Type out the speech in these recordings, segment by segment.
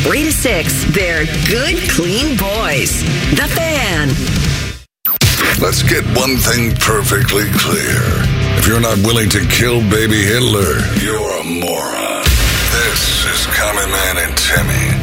3 to 6, they're good, clean boys. The Fan. Let's get one thing perfectly clear. If you're not willing to kill baby Hitler, you're a moron. This is Common Man and Timmy.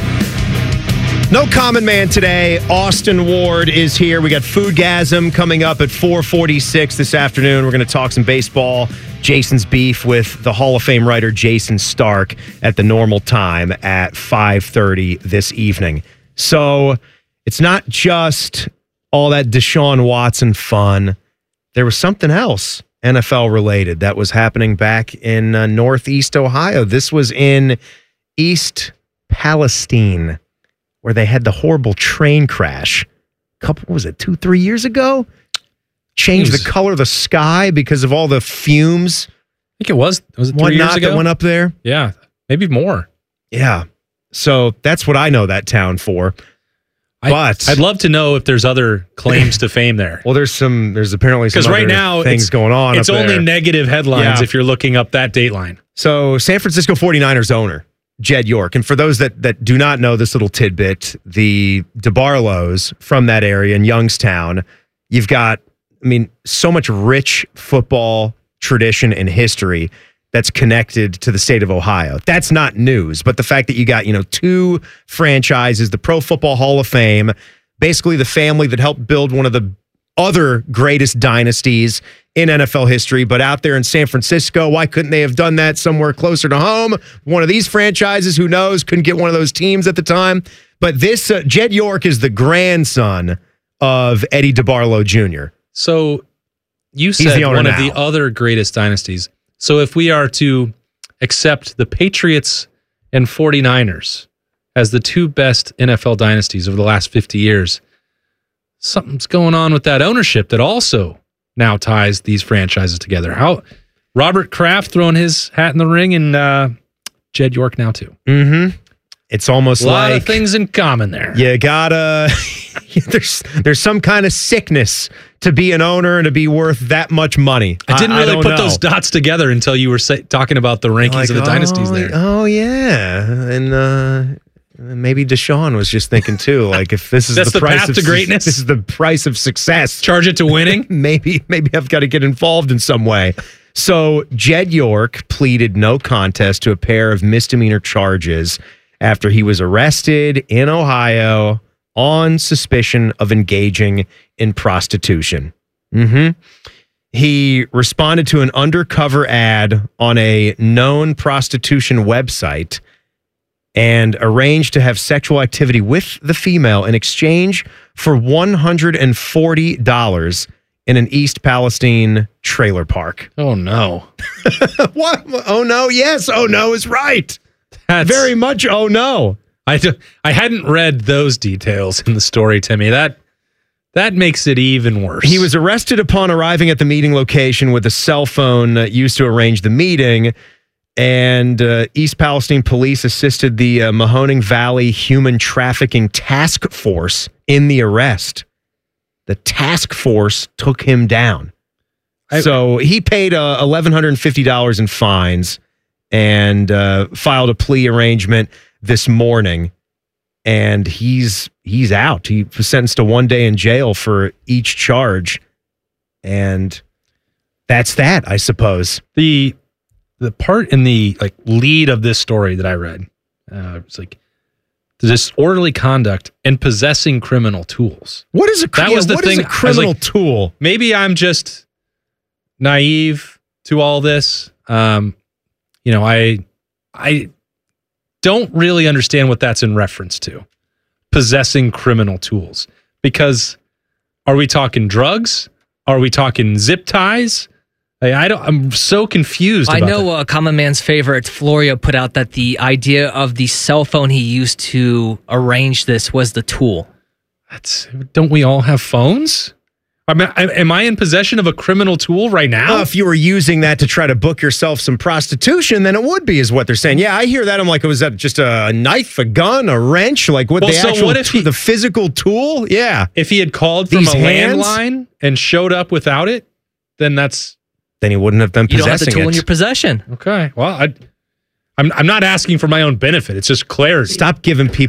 No Common Man today. Austin Ward is here. We got Foodgasm coming up at 4:46 this afternoon. We're going to talk some baseball. Jason's beef with the Hall of Fame writer Jayson Stark at the normal time at 5:30 this evening. So it's not just all that Deshaun Watson fun. There was something else NFL related that was happening back in Northeast Ohio. This was in East Palestine, where they had the horrible train crash. What was it, 2-3 years ago? Changed the color of the sky because of all the fumes. I think it was. Was it 3 years ago? That went up there? Yeah, maybe more. Yeah. So that's what I know that town for. But I'd love to know if there's other claims to fame there. Well, there's apparently some right now things going on. It's only negative headlines if you're looking up that dateline. So San Francisco 49ers owner Jed York. And for those that do not know this little tidbit, the DeBarlos from that area in Youngstown, you've got, so much rich football tradition and history that's connected to the state of Ohio. That's not news, but the fact that you got, two franchises, the Pro Football Hall of Fame, basically the family that helped build one of the other greatest dynasties in NFL history, but out there in San Francisco, why couldn't they have done that somewhere closer to home? One of these franchises, who knows, couldn't get one of those teams at the time. But this, Jed York is the grandson of Eddie DeBarlo Jr. So you said one of the other greatest dynasties. So if we are to accept the Patriots and 49ers as the two best NFL dynasties over the last 50 years, something's going on with that ownership that also now ties these franchises together. How Robert Kraft throwing his hat in the ring, and Jed York now too. Mm-hmm. It's almost like a lot of things in common there. You gotta there's some kind of sickness to be an owner and to be worth that much money. I didn't really put those dots together until you were talking about the rankings of the dynasties there. Oh yeah, and maybe Deshaun was just thinking too, like if this is the price path of to greatness, this is the price of success. Charge it to winning. maybe I've got to get involved in some way. So Jed York pleaded no contest to a pair of misdemeanor charges after he was arrested in Ohio on suspicion of engaging in prostitution. Mm-hmm. He responded to an undercover ad on a known prostitution website and arranged to have sexual activity with the female in exchange for $140 in an East Palestine trailer park. Oh, no. What? Oh, no. Yes. Oh, no is right. That's very much. Oh, no. I hadn't read those details in the story, Timmy. That makes it even worse. He was arrested upon arriving at the meeting location with a cell phone used to arrange the meeting. And East Palestine police assisted the Mahoning Valley Human Trafficking Task Force in the arrest. The task force took him down. So he paid $1,150 in fines and filed a plea arrangement this morning. And he's out. He was sentenced to 1 day in jail for each charge. And that's that, I suppose. The part in the lead of this story that I read, it's like disorderly conduct and possessing criminal tools. What is a criminal tool? Maybe I'm just naive to all this. I don't really understand what that's in reference to. Possessing criminal tools. Because are we talking drugs? Are we talking zip ties? I'm so confused about that. Common Man's favorite, Florio, put out that the idea of the cell phone he used to arrange this was the tool. Don't we all have phones? Am I in possession of a criminal tool right now? If you were using that to try to book yourself some prostitution, then it would be, is what they're saying. Yeah, I hear that. I'm like, was that just a knife, a gun, a wrench? Like what the physical tool? Yeah. If he had called from a landline and showed up without it, then he wouldn't have been possessing it. You don't have the tool in your possession. Okay. Well, I'm not asking for my own benefit. It's just clarity. Stop giving people